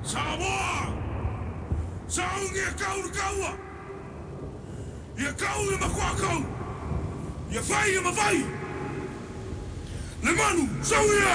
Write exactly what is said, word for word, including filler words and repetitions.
Samoa! Saung ia kau na kaua! Ia kau ia makuakau! Ia whai ia mawai! Le manu, sau ia!